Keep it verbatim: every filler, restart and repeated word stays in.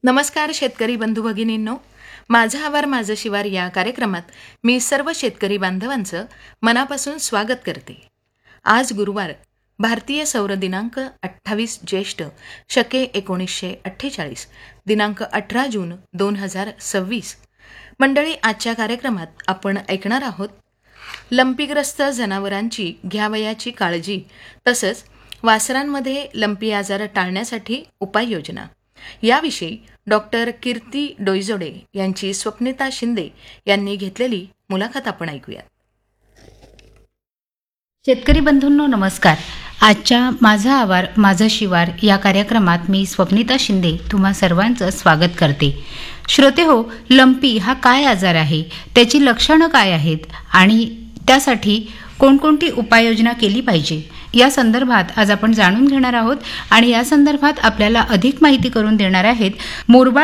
नमस्कार शेतकरी बंधू भगिनींनो, माझा आवार माझं शिवार या कार्यक्रमात मी सर्व शेतकरी बांधवांचं मनापासून स्वागत करते. आज गुरुवार, भारतीय सौर दिनांक अठ्ठावीस ज्येष्ठ शके एकोणीसशे अठ्ठेचाळीस, दिनांक अठरा जून दोन हजार सव्वीस. मंडळी, आजच्या कार्यक्रमात आपण ऐकणार आहोत लंपीग्रस्त जनावरांची घ्यावयाची काळजी, तसंच वासरांमध्ये लंपी आजार टाळण्यासाठी उपाययोजना याविषयी डॉक्टर कीर्ती डोईजोडे यांची स्वप्निता शिंदे यांनी घेतलेली मुलाखत आपण ऐकूया. शेतकरी बंधूंनो नमस्कार. आजच्या माझा आवार माझं शिवार या कार्यक्रमात मी स्वप्निता शिंदे तुम्हा सर्वांचं स्वागत करते. श्रोते हो, लंपी हा काय आजार आहे, त्याची लक्षणं काय आहेत आणि त्यासाठी कोणकोणती उपाययोजना केली पाहिजे या संदर्भात आज आपण जाणून घेणार आहोत. आणि या संदर्भात आपल्याला अधिक माहिती करून देणार आहेत मुरबाड